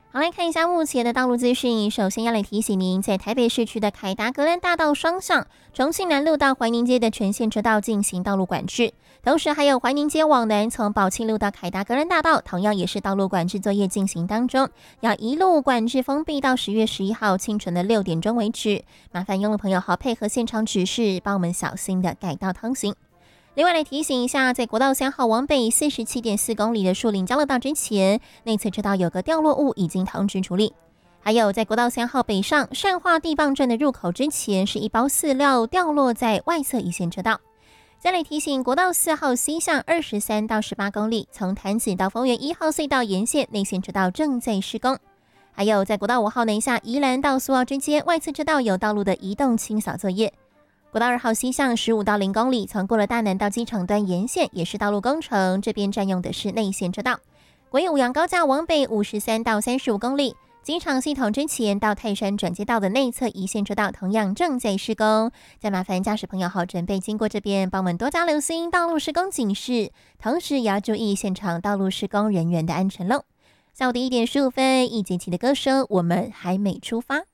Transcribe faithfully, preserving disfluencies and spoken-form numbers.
好，来看一下目前的道路资讯。首先要来提醒您，在台北市区的凯达格兰大道双向、重庆南路到怀宁街的全线车道进行道路管制，同时还有怀宁街往南从宝庆路到凯达格兰大道，同样也是道路管制作业进行当中，要一路管制封闭到十月十一号清晨的六点钟为止。麻烦用路朋友好配合现场指示，帮我们小心的改道通行。另外来提醒一下，在国道三号往北四十七点四公里的树林交流道之前，内侧车道有个掉落物已经通知处理。还有在国道三号北上善化地磅站的入口之前，是一包饲料掉落在外侧一线车道。再来提醒，国道四号西向二十三到十八公里，从潭子到丰原一号隧道沿线内线车道正在施工。还有在国道五号南下宜兰到苏澳之间，外侧车道有道路的移动清扫作业。国道二号西向十五到零公里，从过了大南到机场端沿线也是道路工程，这边占用的是内线车道。国一五杨高架往北五十三到三十五公里，机场系统之前到泰山转接道的内侧一线车道同样正在施工，再麻烦驾驶朋友好准备经过这边，帮我们多加留心道路施工警示，同时也要注意现场道路施工人员的安全喽。下午的一点十五分，一节气的歌声，我们还没出发。